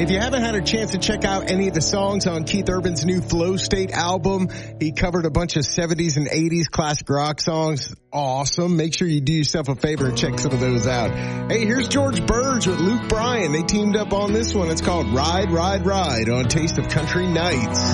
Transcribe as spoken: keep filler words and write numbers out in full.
If you haven't had a chance to check out any of the songs on Keith Urban's new Flow State album, he covered a bunch of seventies and eighties classic rock songs. Awesome. Make sure you do yourself a favor and check some of those out. Hey, here's George Burge with Luke Bryan. They teamed up on this one. It's called Ride, Ride, Ride on Taste of Country Nights.